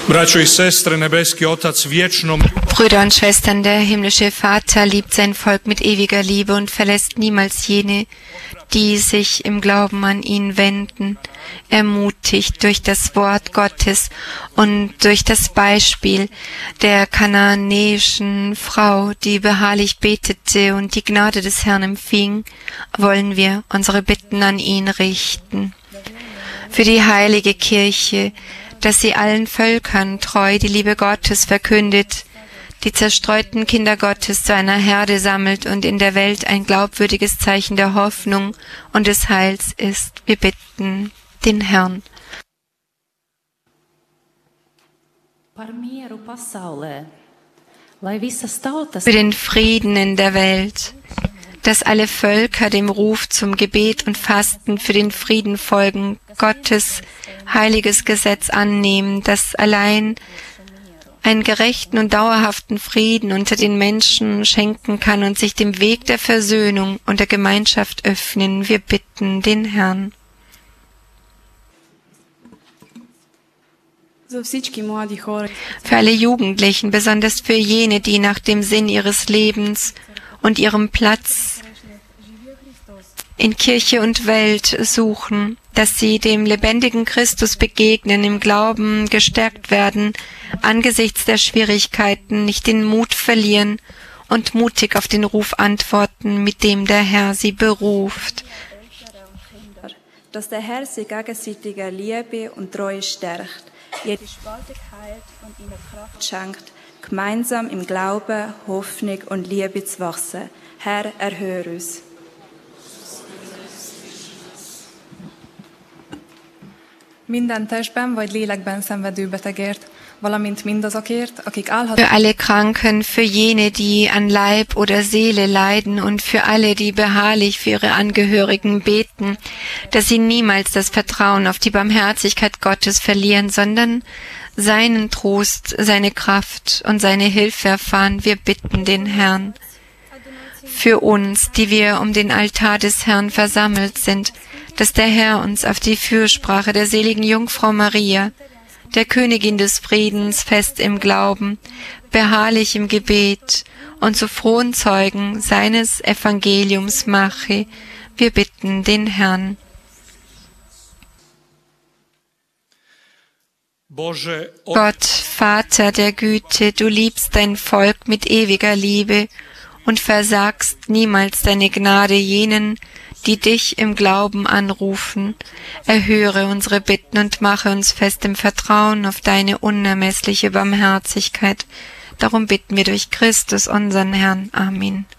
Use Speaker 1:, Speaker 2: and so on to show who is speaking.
Speaker 1: Braćo i sestre, nebeski Otac vječno...
Speaker 2: Brüder und Schwestern, der himmlische Vater liebt sein Volk mit ewiger Liebe und verlässt niemals jene, die sich im Glauben an ihn wenden, ermutigt durch das Wort Gottes und durch das Beispiel der kanaanäischen Frau, die beharrlich betete und die Gnade des Herrn empfing, wollen wir unsere Bitten an ihn richten. Für die heilige Kirche, dass sie allen Völkern treu die Liebe Gottes verkündet, die zerstreuten Kinder Gottes zu einer Herde sammelt und in der Welt ein glaubwürdiges Zeichen der Hoffnung und des Heils ist. Wir bitten den Herrn. Für den Frieden in der Welt, dass alle Völker dem Ruf zum Gebet und Fasten für den Frieden folgen, Gottes heiliges Gesetz annehmen, das allein einen gerechten und dauerhaften Frieden unter den Menschen schenken kann und sich dem Weg der Versöhnung und der Gemeinschaft öffnen. Wir bitten den Herrn. Für alle Jugendlichen, besonders für jene, die nach dem Sinn ihres Lebens und ihrem Platz in Kirche und Welt suchen, dass sie dem lebendigen Christus begegnen, im Glauben gestärkt werden, angesichts der Schwierigkeiten nicht den Mut verlieren und mutig auf den Ruf antworten, mit dem der Herr sie beruft.
Speaker 3: Dass der Herr sie gegenseitiger Liebe und Treue stärkt, jede Spaltung heilt und ihnen Kraft schenkt, gemeinsam im Glauben, Hoffnung und Liebe zu wachsen. Herr, erhöre uns.
Speaker 4: Minden testben vagy lélekben szenvedő betegért, valamint mindazokért, akik álhatatlan.
Speaker 2: Für alle Kranken, für jene, die an Leib oder Seele leiden und für alle, die beharrlich für ihre Angehörigen beten, dass sie niemals das Vertrauen auf die Barmherzigkeit Gottes verlieren, sondern seinen Trost, seine Kraft und seine Hilfe erfahren. Wir bitten den Herrn. Für uns, die wir um den Altar des Herrn versammelt sind, dass der Herr uns auf die Fürsprache der seligen Jungfrau Maria, der Königin des Friedens, fest im Glauben, beharrlich im Gebet und zu frohen Zeugen seines Evangeliums mache. Wir bitten den Herrn. Gott, Vater der Güte, du liebst dein Volk mit ewiger Liebe und versagst niemals deine Gnade jenen, die dich im Glauben anrufen. Erhöre unsere Bitten und mache uns fest im Vertrauen auf deine unermessliche Barmherzigkeit. Darum bitten wir durch Christus, unseren Herrn. Amen.